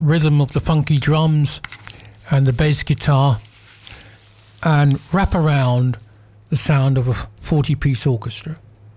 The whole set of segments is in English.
rhythm of the funky drums and the bass guitar and wrap around the sound of a 40-piece orchestra.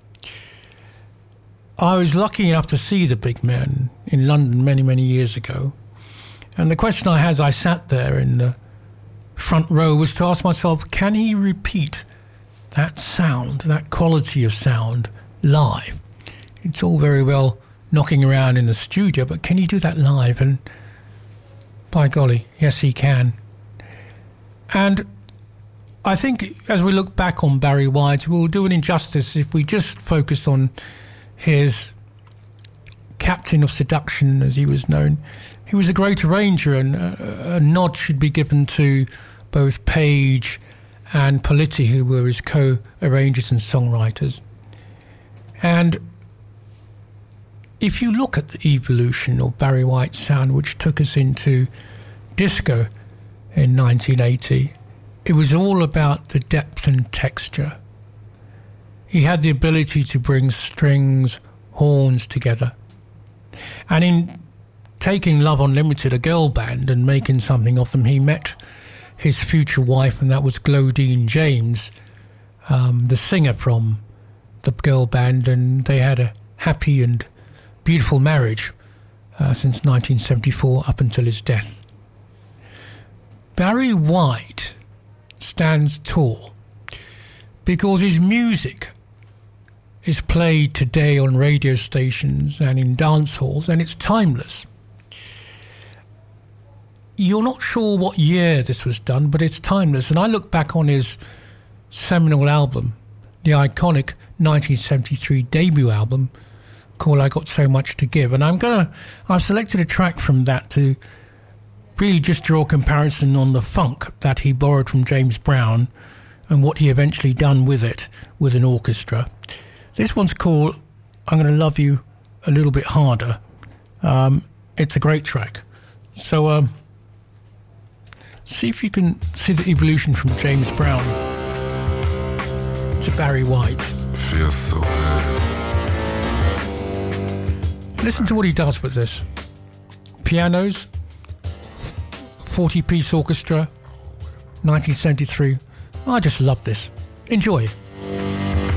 I was lucky enough to see the big man in London many, many years ago. And the question I had as I sat there in the front row was to ask myself, can he repeat that sound, that quality of sound live? It's all very well knocking around in the studio, but can he do that live? And by golly, yes, he can. And I think as we look back on Barry White, we'll do an injustice if we just focus on his captain of seduction, as he was known. He was a great arranger, and a nod should be given to both Page and Politti, who were his co-arrangers and songwriters. And if you look at the evolution of Barry White's sound, which took us into disco in 1980, it was all about the depth and texture. He had the ability to bring strings, horns together. And in taking Love Unlimited, a girl band, and making something of them, he met his future wife, and that was Glodine James, the singer from the girl band, and they had a happy and beautiful marriage since 1974 up until his death. Barry White stands tall because his music is played today on radio stations and in dance halls, and it's timeless. You're not sure what year this was done, but it's timeless. And I look back on his seminal album, the iconic 1973 debut album called I Got So Much to Give. And I've selected a track from that to really just draw a comparison on the funk that he borrowed from James Brown and what he eventually done with it with an orchestra. This one's called I'm Gonna Love You a Little Bit Harder. It's a great track. So see if you can see the evolution from James Brown to Barry White. Feels so good. Listen to what he does with this. Pianos, 40-piece orchestra, 1973. I just love this. Enjoy.